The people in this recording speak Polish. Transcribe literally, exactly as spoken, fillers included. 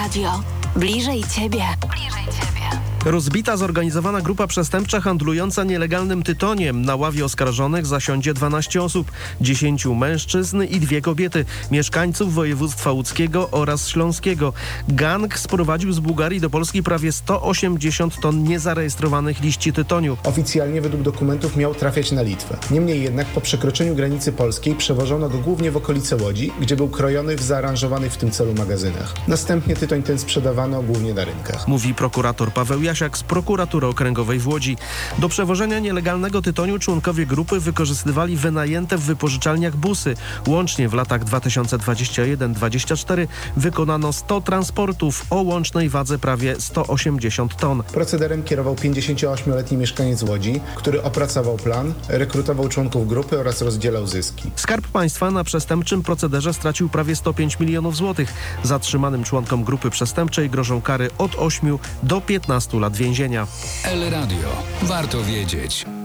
Radio. Bliżej Ciebie. Bliżej Ciebie. Rozbita zorganizowana grupa przestępcza handlująca nielegalnym tytoniem. Na ławie oskarżonych zasiądzie dwanaście osób, dziesięciu mężczyzn i dwie kobiety, mieszkańców województwa łódzkiego oraz śląskiego. Gang sprowadził z Bułgarii do Polski prawie sto osiemdziesiąt ton niezarejestrowanych liści tytoniu. Oficjalnie według dokumentów miał trafiać na Litwę. Niemniej jednak po przekroczeniu granicy polskiej przewożono go głównie w okolice Łodzi, gdzie był krojony w zaaranżowanych w tym celu magazynach. Następnie tytoń ten sprzedawano głównie na rynkach. Mówi prokurator Paweł Jasiak z prokuratury okręgowej w Łodzi. Do przewożenia nielegalnego tytoniu członkowie grupy wykorzystywali wynajęte w wypożyczalniach busy. Łącznie w latach dwa tysiące dwudziestym pierwszym do dwudziestego czwartego wykonano sto transportów o łącznej wadze prawie sto osiemdziesiąt ton. Procederem kierował pięćdziesięcioośmioletni mieszkaniec Łodzi, który opracował plan, rekrutował członków grupy oraz rozdzielał zyski. Skarb Państwa na przestępczym procederze stracił prawie sto pięć milionów złotych. Zatrzymanym członkom grupy przestępczej grożą kary od ośmiu do piętnastu lat więzienia. El Radio. Warto wiedzieć.